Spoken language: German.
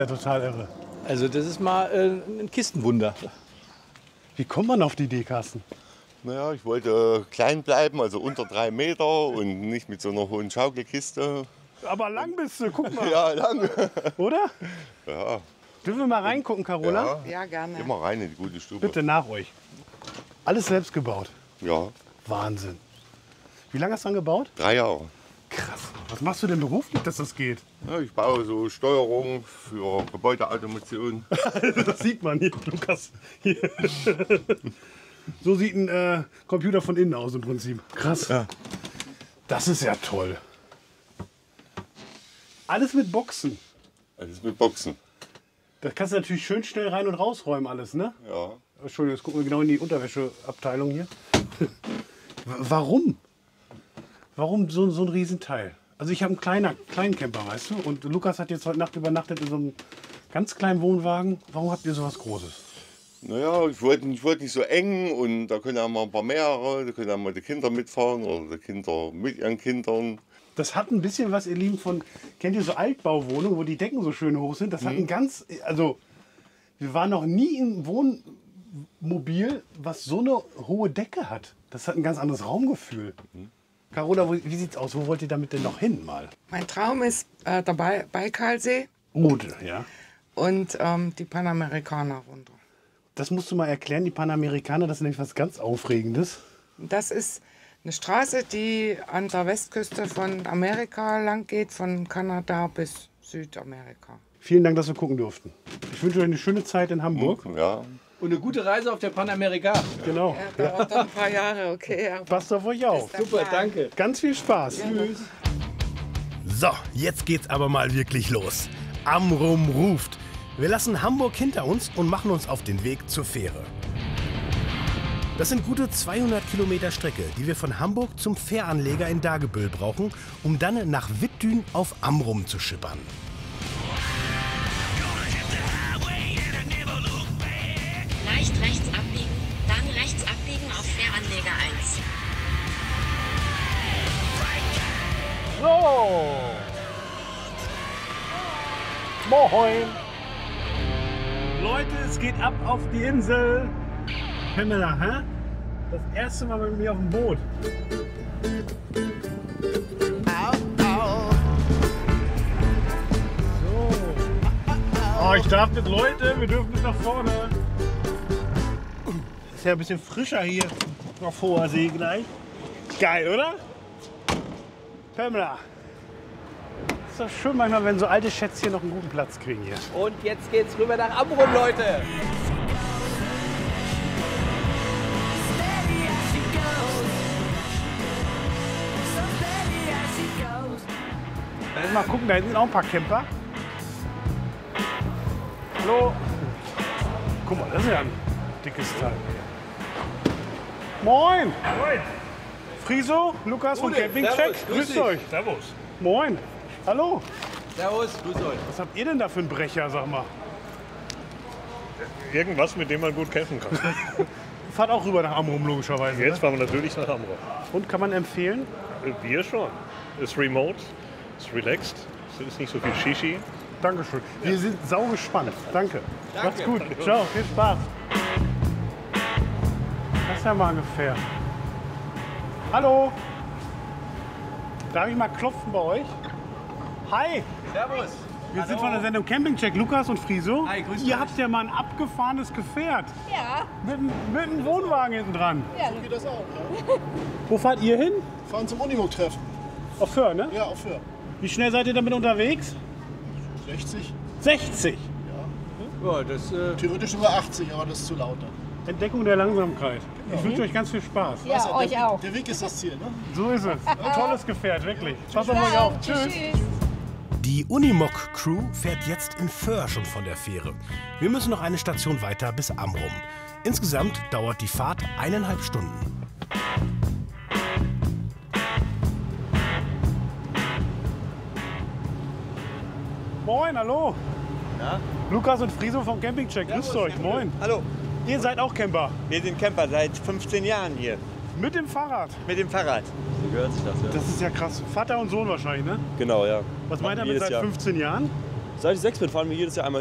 Ja, total irre. Also das ist mal ein Kistenwunder. Wie kommt man auf die Idee, Carsten? Naja, ich wollte klein bleiben, also unter 3 Meter und nicht mit so einer hohen Schaukelkiste. Aber lang bist du, guck mal. Ja, lang. Oder? Ja. Dürfen wir mal reingucken, Carola? Ja, gerne. Geh mal rein in die gute Stube. Bitte nach euch. Alles selbst gebaut. Ja, Wahnsinn. Wie lange hast du dann gebaut? 3 Jahre. Krass. Was machst du denn beruflich, dass das geht? Ja, ich baue so Steuerung für Gebäudeautomation. Das sieht man hier, Lukas. Hier. So sieht ein Computer von innen aus im Prinzip. Krass. Ja. Das ist ja toll. Alles mit Boxen. Alles mit Boxen. Das kannst du natürlich schön schnell rein und rausräumen alles, ne? Ja. Entschuldigung, jetzt gucken wir genau in die Unterwäscheabteilung hier. Warum? Warum so ein Riesenteil? Also ich habe einen kleinen Camper, weißt du? Und Lukas hat jetzt heute Nacht übernachtet in so einem ganz kleinen Wohnwagen. Warum habt ihr sowas Großes? Naja, ich wollte nicht so eng und da können ja mal ein paar mehrere, da können ja mal die Kinder mitfahren oder die Kinder mit ihren Kindern. Das hat ein bisschen was, ihr Lieben, von, kennt ihr so Altbauwohnungen, wo die Decken so schön hoch sind? Das hat ein ganz, also wir waren noch nie im Wohnmobil, was so eine hohe Decke hat. Das hat ein ganz anderes Raumgefühl. Carola, wie sieht's aus? Wo wollt ihr damit denn noch hin mal? Mein Traum ist der Baikalsee Gut, ja. und die Panamerikaner runter. Das musst du mal erklären, die Panamerikaner, das ist nämlich was ganz Aufregendes. Das ist eine Straße, die an der Westküste von Amerika lang geht, von Kanada bis Südamerika. Vielen Dank, dass wir gucken durften. Ich wünsche euch eine schöne Zeit in Hamburg. Ja. Und eine gute Reise auf der Panamerika. Genau. Ja, dauert noch ein paar Jahre, okay. aber Passt auf euch auf. Super, danke. Ganz viel Spaß. Tschüss. So, jetzt geht's aber mal wirklich los. Amrum ruft. Wir lassen Hamburg hinter uns und machen uns auf den Weg zur Fähre. Das sind gute 200 Kilometer Strecke, die wir von Hamburg zum Fähranleger in Dagebüll brauchen, um dann nach Wittdün auf Amrum zu schippern. Leicht rechts abbiegen, dann rechts abbiegen auf Fähranleger 1. So. Moin. Leute, es geht ab auf die Insel. Pamela, hä? Das erste Mal mit mir auf dem Boot. So. Oh, ich darf mit, Leute, wir dürfen nicht nach vorne. Ist ja ein bisschen frischer hier auf hoher See gleich. Geil, oder? Pamela. Ist doch schön manchmal, wenn so alte Schätzchen noch einen guten Platz kriegen hier. Und jetzt geht's rüber nach Amrum, Leute. Mal gucken, da hinten sind auch ein paar Camper. Hallo. Guck mal, das ist ja ein dickes Teil. Moin. Moin. Friso, Lukas von Campingcheck. Grüßt euch. Servus. Moin. Hallo. Servus, grüß euch. Was habt ihr denn da für einen Brecher, sag mal? Irgendwas, mit dem man gut campen kann. Fahrt auch rüber nach Amrum, logischerweise. Jetzt Ne? fahren wir natürlich nach Amrum. Und kann man empfehlen? Wir schon. Ist remote, ist relaxed, es ist nicht so viel Shishi. Dankeschön. Wir sind sau gespannt. Danke. Macht's gut. Ciao, viel Spaß. Das ist ja mal ungefähr. Hallo. Darf ich mal klopfen bei euch? Hi. Servus. Wir sind von der Sendung Campingcheck, Lukas und Friso. Hi, grüß Ihr euch. habt ja mal ein abgefahrenes Gefährt. Ja, Mit einem Wohnwagen hinten dran. ja. Geht das auch, Wo fahrt ihr hin? Fahren zum Unimog-Treffen. Auf Föhr, ne? Ja, auf Föhr. Wie schnell seid ihr damit unterwegs? 60. 60. Ja, das, Theoretisch über 80, aber das ist zu laut dann. Entdeckung der Langsamkeit. Ich wünsche euch ganz viel Spaß. Ja, euch auch. Der Weg ist das Ziel, ne? So ist es. Ein tolles Gefährt, wirklich. Passt auf euch auf. Tschüss. Die Unimog-Crew fährt jetzt in Föhr schon von der Fähre. Wir müssen noch eine Station weiter bis Amrum. Insgesamt dauert die Fahrt 1,5 Stunden. Moin, hallo. Ja? Lukas und Friso vom Campingcheck. Grüßt euch. Moin. Hallo, Ihr seid auch Camper. wir sind Camper seit 15 Jahren hier. Mit dem Fahrrad. Mit dem Fahrrad. So gehört sich das, ja. Das ist ja krass. Vater und Sohn wahrscheinlich, ne? Genau, ja. Was meint er mit jedes seit Jahr. 15 Jahren? Seit ich 6 bin, fahren wir jedes Jahr einmal